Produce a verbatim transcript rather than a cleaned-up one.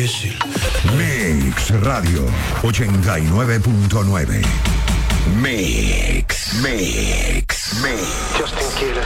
Mix Radio ochenta y nueve punto nueve. Mix, Mix, Mix. Justin Quiles.